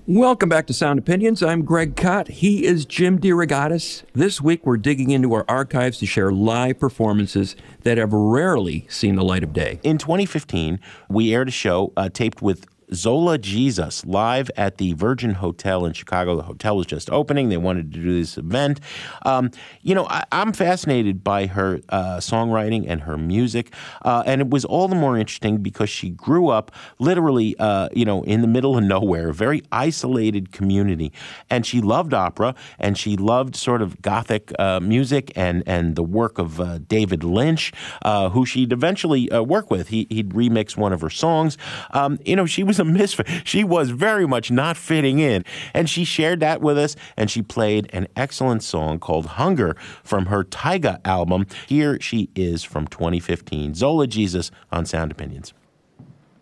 Welcome back to Sound Opinions. I'm Greg Kot. He is Jim DeRogatis. This week we're digging into our archives to share live performances that have rarely seen the light of day. In 2015, we aired a show taped with Zola Jesus live at the Virgin Hotel in Chicago. The hotel was just opening. They wanted to do this event. I'm fascinated by her songwriting and her music, and it was all the more interesting because she grew up literally, in the middle of nowhere, a very isolated community, and she loved opera, and she loved sort of Gothic music and the work of David Lynch, who she'd eventually work with. He'd remix one of her songs. She was a misfit. She was very much not fitting in. And she shared that with us, and she played an excellent song called Hunger from her Taiga album. Here she is from 2015, Zola Jesus on Sound Opinions.